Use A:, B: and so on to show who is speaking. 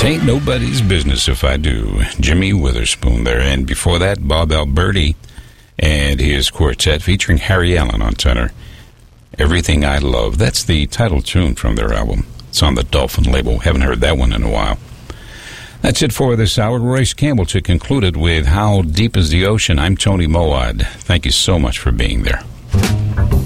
A: Tain't Nobody's Business If I Do. Jimmy Witherspoon there. And before that, Bob Alberti and his quartet featuring Harry Allen on tenor. Everything I Love. That's the title tune from their album. It's on the Dolphin label. Haven't heard that one in a while. That's it for this hour. Royce Campbell to conclude it with How Deep is the Ocean. I'm Tony Moad. Thank you so much for being there.